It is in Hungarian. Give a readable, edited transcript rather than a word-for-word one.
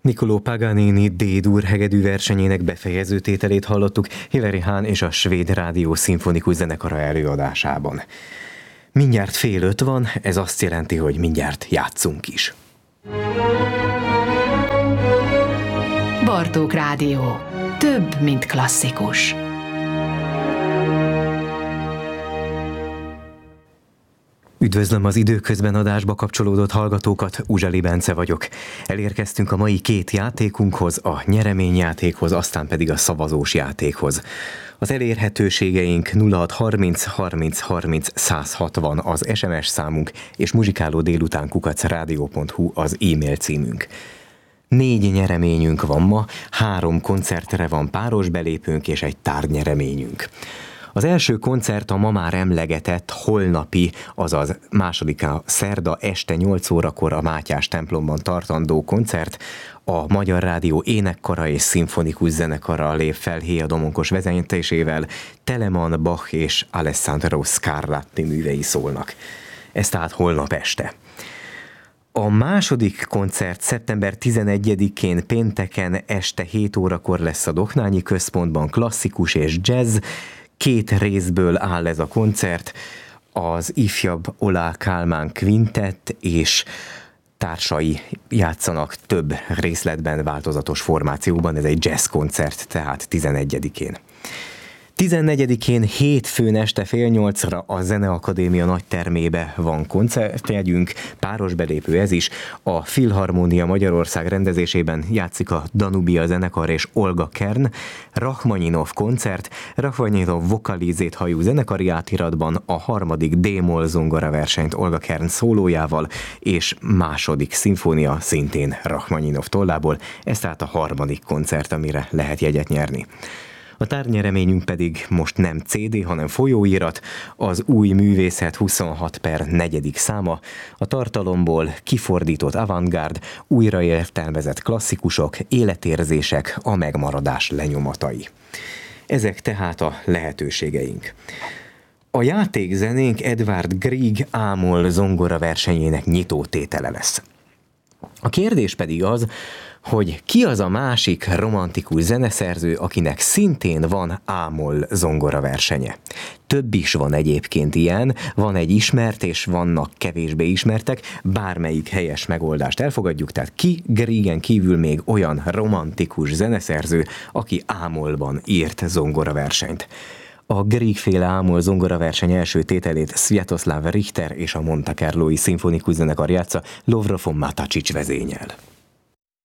Niccolò Paganini D-dur hegedű versenyének befejező tételét hallottuk Hilary Hahn és a Svéd Rádió Szimfonikus Zenekara előadásában. Mindjárt 4:30 van, ez azt jelenti, hogy mindjárt játszunk is. Bartók Rádió. Több, mint klasszikus. Üdvözlöm az időközben adásba kapcsolódott hallgatókat, Uzseli Bence vagyok. Elérkeztünk a mai 2 játékunkhoz, a nyereményjátékhoz, aztán pedig a szavazós játékhoz. Az elérhetőségeink 0630 30 30 160 az SMS számunk, és muzsikálódélután@radio.hu az e-mail címünk. 4 nyereményünk van ma, 3 koncertre van páros belépőnk és egy tárgynyereményünk. Az első koncert a ma már emlegetett holnapi, azaz másodika szerda este 8 órakor a Mátyás templomban tartandó koncert. A Magyar Rádió énekkara és szimfonikus zenekara lép fel Héa Domonkos vezetésével, Telemann, Bach és Alessandro Scarlatti művei szólnak. Ez tehát holnap este. A második koncert szeptember 11-én pénteken este 7 órakor lesz a Doknányi Központban, klasszikus és jazz. 2 részből áll ez a koncert, az ifjabb Oláh Kálmán Quintett és társai játszanak több részletben, változatos formációban, ez egy jazz koncert, tehát 11-én. 14-én hétfőn este 7:30 a Zeneakadémia nagytermébe van koncertjegyünk, páros belépő ez is. A Filharmónia Magyarország rendezésében játszik a Danubia zenekar és Olga Kern. Rachmaninov koncert, Rachmaninov vokalizét hajú zenekari átiratban, a 3. D-moll zongora versenyt Olga Kern szólójával, és második szimfónia szintén Rachmaninov tollából. Ez tehát a 3. koncert, amire lehet jegyet nyerni. A tárgynyereményünk pedig most nem CD, hanem folyóirat, az Új Művészet 26/4. száma, a tartalomból kifordított avantgárd, újraértelmezett klasszikusok, életérzések, a megmaradás lenyomatai. Ezek tehát a lehetőségeink. A játékzenénk Edvard Grieg A-moll zongora versenyének nyitótétele lesz. A kérdés pedig az, hogy ki az a másik romantikus zeneszerző, akinek szintén van A-moll zongora versenye. Több is van egyébként ilyen, van egy ismert és vannak kevésbé ismertek, bármelyik helyes megoldást elfogadjuk, tehát ki Griegen kívül még olyan romantikus zeneszerző, aki A-mollban írt zongora versenyt. A Grieg-féle A-moll zongoraverseny első tételét Sviatoslav Richter és a Monte Carlói Szimfonikus Zenekar játsza, Lovro von Matačić vezényel.